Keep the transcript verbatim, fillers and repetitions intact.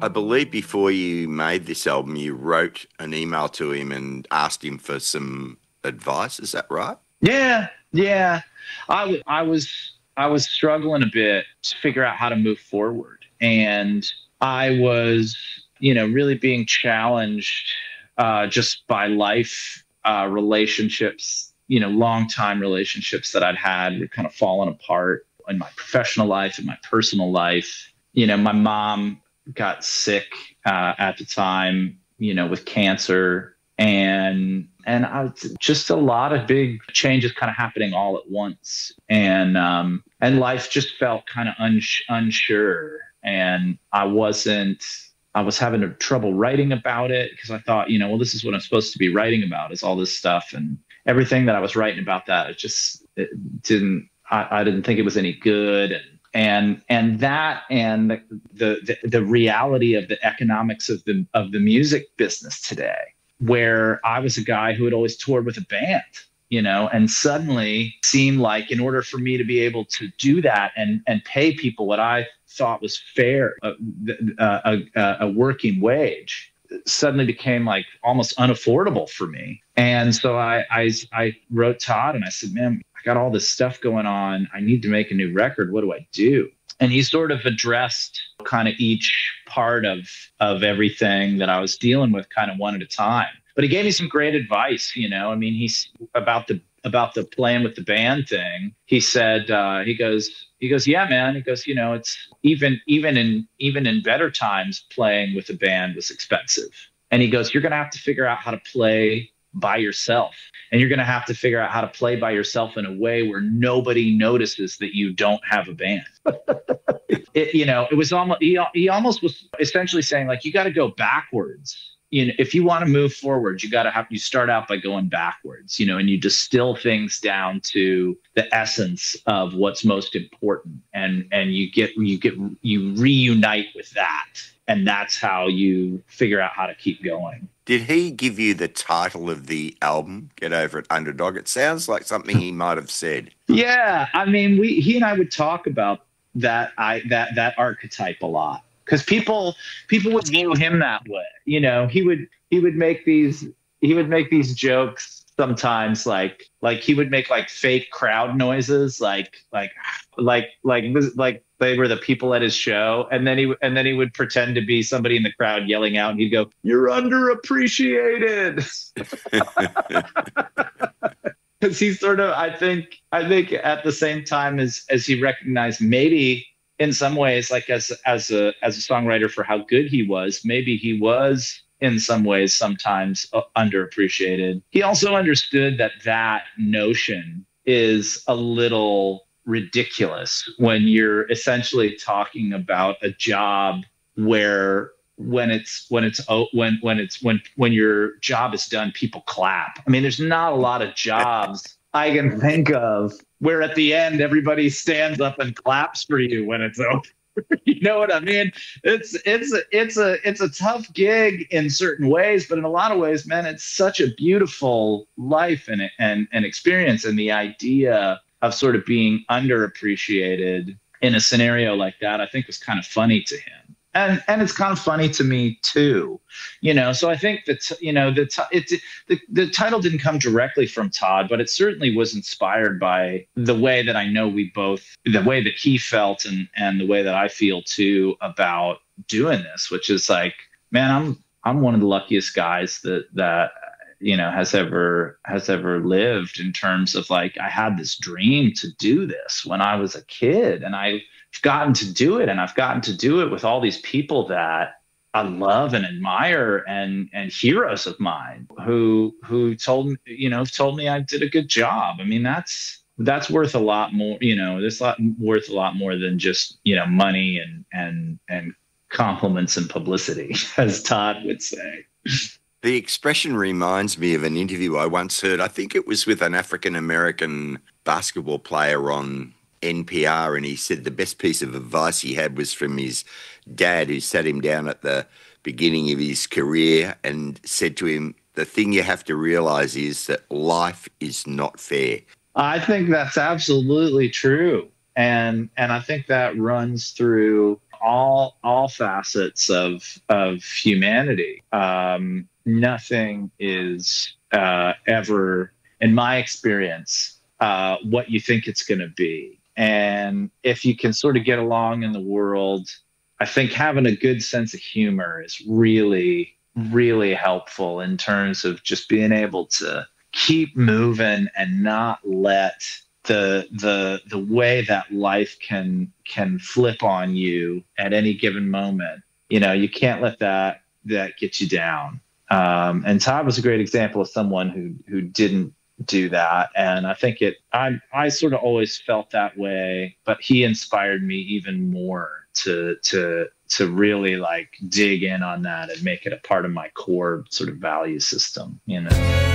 I believe before you made this album, you wrote an email to him and asked him for some advice. Is that right? Yeah, yeah. I, w- I was I was struggling a bit to figure out how to move forward, and I was, you know, really being challenged uh, just by life uh, relationships. You know, long time relationships that I'd had were kind of falling apart in my professional life, in my personal life. You know, my mom got sick uh, at the time, you know, with cancer, and and I was just a lot of big changes kind of happening all at once, and um, and life just felt kind of uns- unsure, and I wasn't. I was having a trouble writing about it because I thought, you know, well, this is what I'm supposed to be writing about, is all this stuff, and everything that I was writing about that, it just it didn't. I, I didn't think it was any good, and and and that and the, the the the reality of the economics of the of the music business today, where I was a guy who had always toured with a band, you know, and suddenly seemed like in order for me to be able to do that and and pay people what I thought was fair, uh, uh, a, a working wage, suddenly became like almost unaffordable for me. And so I, I I wrote Todd and I said, man, I got all this stuff going on. I need to make a new record. What do I do? And he sort of addressed kind of each part of of everything that I was dealing with kind of one at a time. But he gave me some great advice, you know. I mean, he's about the about the playing with the band thing. He said, uh, he goes, he goes, yeah, man. He goes, you know, it's even even in even in better times, playing with a band was expensive. And he goes, you're going to have to figure out how to play by yourself. And you're going to have to figure out how to play by yourself in a way where nobody notices that you don't have a band. It, you know, it was almost, he, he almost was essentially saying, like, you got to go backwards. You know, if you want to move forward, you got to have, you start out by going backwards, you know, and you distill things down to the essence of what's most important. And, and you get, you get, you reunite with that. And that's how you figure out how to keep going. Did he give you the title of the album, Get Over It, Underdog? It sounds like something he might have said. Yeah. I mean, we, he and I would talk about that, I, that, that archetype a lot. Because people people would view him that way, you know. He would he would make these he would make these jokes sometimes, like like he would make like fake crowd noises, like like like like like they were the people at his show, and then he and then he would pretend to be somebody in the crowd yelling out, and he'd go, "You're underappreciated." Because he's sort of, I think I think at the same time as as he recognized maybe, in some ways, like as as a as a songwriter, for how good he was, maybe he was in some ways sometimes uh, underappreciated. He also understood that that notion is a little ridiculous when you're essentially talking about a job where when it's when it's oh, when when it's when when your job is done, people clap. I mean, there's not a lot of jobs I can think of where at the end everybody stands up and claps for you when it's over. You know what I mean? It's it's a, it's a it's a tough gig in certain ways, but in a lot of ways, man, it's such a beautiful life and and and experience. And the idea of sort of being underappreciated in a scenario like that, I think, was kind of funny to him. And and it's kind of funny to me too, you know. So I think that, you know, the it's the the title didn't come directly from Todd, but it certainly was inspired by the way that I know we both, the way that he felt, and and the way that I feel too about doing this, which is like, man, I'm I'm one of the luckiest guys that that you know has ever has ever lived, in terms of, like, I had this dream to do this when I was a kid, and I. I've gotten to do it, and I've gotten to do it with all these people that I love and admire, and and heroes of mine who who told me, you know, told me I did a good job. I mean, that's that's worth a lot more, you know, there's a lot worth a lot more than just, you know, money and and and compliments and publicity, as Todd would say. The expression reminds me of an interview I once heard. I think it was with an African-American basketball player on N P R, and he said the best piece of advice he had was from his dad, who sat him down at the beginning of his career and said to him, the thing you have to realize is that life is not fair. I think that's absolutely true. And and I think that runs through all all all facets of of humanity. Um, nothing is uh, ever, in my experience, uh, what you think it's going to be. And if you can sort of get along in the world, I think having a good sense of humor is really, really helpful in terms of just being able to keep moving and not let the the the way that life can can flip on you at any given moment. You know, you can't let that that get you down. Um, and Todd was a great example of someone who who didn't do that. And I think it I I sort of always felt that way, but he inspired me even more to to to really like dig in on that and make it a part of my core sort of value system, you know.